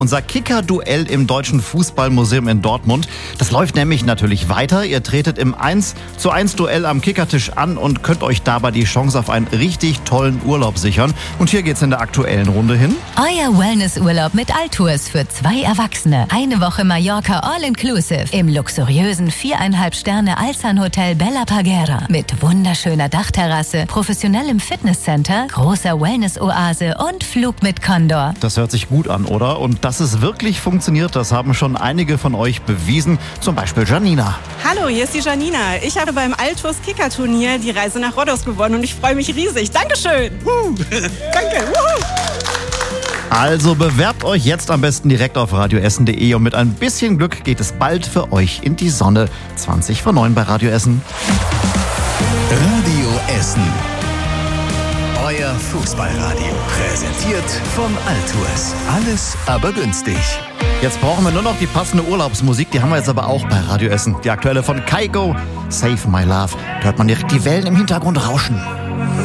Unser Kicker-Duell im Deutschen Fußballmuseum in Dortmund, das läuft nämlich natürlich weiter. Ihr tretet im 1:1 Duell am Kickertisch an und könnt euch dabei die Chance auf einen richtig tollen Urlaub sichern. Und hier geht's in der aktuellen Runde hin. Euer Wellnessurlaub mit Altours für 2 Erwachsene. Eine Woche Mallorca All-Inclusive im luxuriösen 4,5 Sterne Alsan-Hotel Bella Parguera mit wunderschöner Dachterrasse, professionellem Fitnesscenter, großer Wellness-Oase und Flug mit Condor. Das hört sich gut an, oder? Und dass es wirklich funktioniert, das haben schon einige von euch bewiesen. Zum Beispiel Janina. Hallo, hier ist die Janina. Ich habe beim Altours Kicker-Turnier die Reise nach Rhodos gewonnen und ich freue mich riesig. Dankeschön. Danke. Also bewerbt euch jetzt am besten direkt auf radioessen.de und mit ein bisschen Glück geht es bald für euch in die Sonne. 20:09 bei Radio Essen. Radio Essen. Euer Fußballradio. Präsentiert von Altours. Alles aber günstig. Jetzt brauchen wir nur noch die passende Urlaubsmusik. Die haben wir jetzt aber auch bei Radio Essen. Die aktuelle von Kygo, Save My Love. Da hört man direkt die Wellen im Hintergrund rauschen.